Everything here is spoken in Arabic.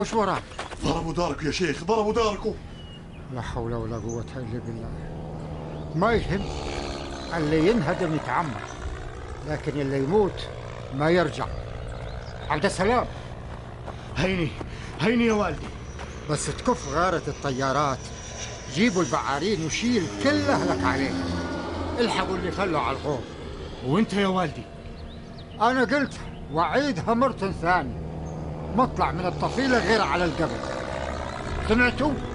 وش وراك؟ ضربوا داركم يا شيخ، ضربوا داركم. لا حول ولا قوة إلا بالله. ما يهم، اللي ينهدم يتعمر، لكن اللي يموت ما يرجع. عبد السلام، هيني يا والدي. بس تكف غارة الطيارات، جيبوا البعارين وشيل كل أهلك عليه. الحقوا اللي فلوا على الغور. وانت يا والدي؟ أنا قلت وعيدها مرة ثانية، مطلع من الطفيلة غير على القبر. سمعتوا؟